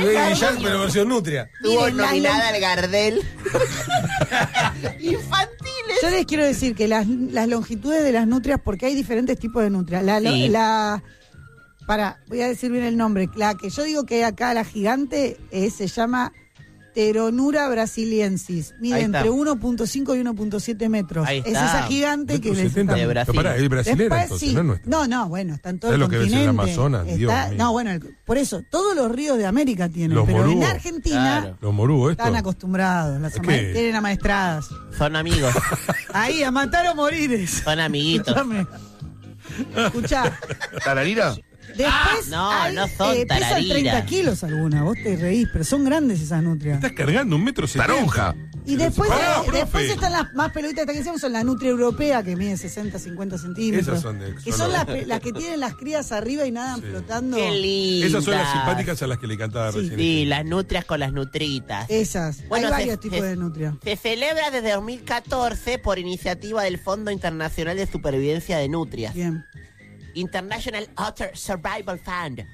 Baby Shark, pero versión nutria. Estuvo nominada al Gardel. Infantiles. Yo les quiero decir que las longitudes de las nutrias, porque hay diferentes tipos de nutrias. Voy a decir bien el nombre. La que yo digo que acá la gigante se llama Pteronura brasiliensis. Mide entre 1.5 y 1.7 metros. Ahí está. Es esa gigante que les está... de Brasil. Pero pará, es brasilera, Después, entonces, sí. no es nuestra. No, bueno, está en todo Es el lo que ves en continente. el Amazonas, Dios mío. No, bueno, por eso, todos los ríos de América tienen, Los pero morúos. en Argentina Claro. Los morú, esto. están acostumbrados, ¿Qué? tienen amaestradas. Son amigos. Ahí, a matar o morir. Son amiguitos. Escuchame. Escuchá. ¿Tararira? Después no son pesan tarariras. 30 kilos algunas, vos te reís, pero son grandes esas nutrias. Estás cargando 1,70 m. Taronja. Y después, Pará, después profe. están las más peluditas que decíamos, son la nutria europea, que mide 60, 50 centímetros. Esas son de- Que son son los- las que tienen las crías arriba y nadan Sí. flotando. Qué lindas. Esas son las simpáticas a las que le cantaba Sí. recién. Sí, las nutrias con las nutritas. Esas. Bueno, Hay varios tipos de nutria. Se celebra desde 2014 por iniciativa del Fondo Internacional de Supervivencia de Nutrias. Bien. International Otter Survival Fund.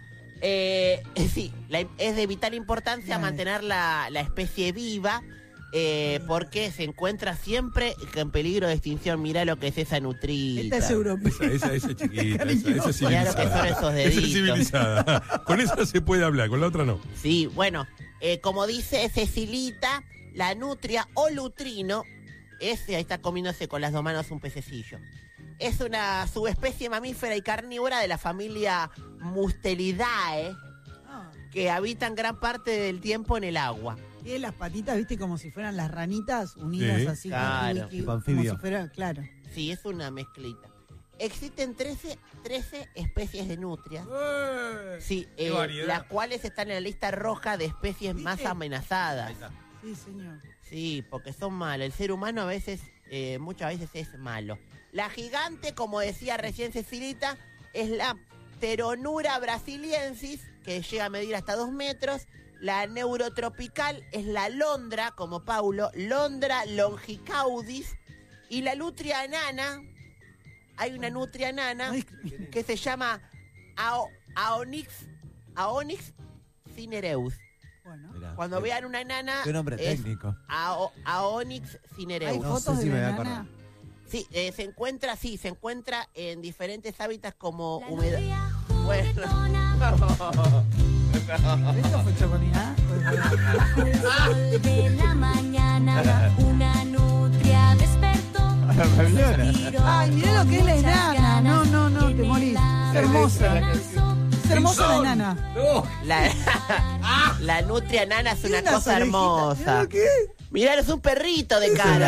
Sí, es de vital importancia Vale. mantener la especie viva porque se encuentra siempre en peligro de extinción. Mirá lo que es esa nutrita. Esta es europea. Esa es chiquita, Cariño. esa es Mirá lo que son civilizada. esos Esa es deditos. civilizada. Con esa se puede hablar, con la otra no. Sí, bueno, como dice Cecilita, la nutria o lutrino, ahí está comiéndose con las dos manos un pececillo. Es una subespecie mamífera y carnívora de la familia Mustelidae, que habitan gran parte del tiempo en el agua. Tiene las patitas, viste, como si fueran las ranitas unidas Sí. así. Claro. Como Anfibio. si fuera, claro. Sí, es una mezclita. Existen 13 especies de nutrias, sí, qué variedad. las cuales están en la lista roja de especies más ¿Viste? amenazadas. Sí, señor. Sí, porque son malos. El ser humano a veces, muchas veces es malo. La gigante, como decía recién Cecilita, es la Pteronura brasiliensis, que llega a medir hasta 2 metros. La neurotropical es la Londra, como Paulo, Londra longicaudis. Y la nutria nana, hay una nutria nana que se llama Aonyx cinereus. Bueno. Mirá. Cuando vean una nana, Qué nombre es técnico. Aonyx ¿Hay cinereus. No sé fotos si de me la voy a nana? acordar. Sí, se encuentra en diferentes hábitats como humedad. Bueno. ¿Esto fue chocolina? Un sol de la mañana, una nutria despertó. Ay, mirá lo que es la enana. No, te morís. Es hermosa. Es hermosa la enana. La nutria nana es una Tiene unas cosa orejitas. hermosa. Mirá lo que es. Mirá, es un perrito de cara.